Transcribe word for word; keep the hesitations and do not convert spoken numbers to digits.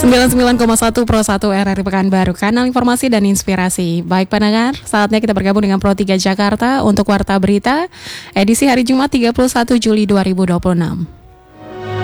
sembilan puluh sembilan koma satu Pro satu R R I Pekanbaru, kanal informasi dan inspirasi. Baik pendengar, saatnya kita bergabung dengan Pro tiga Jakarta untuk Warta Berita edisi hari Jumat tiga puluh satu Juli dua ribu dua puluh enam.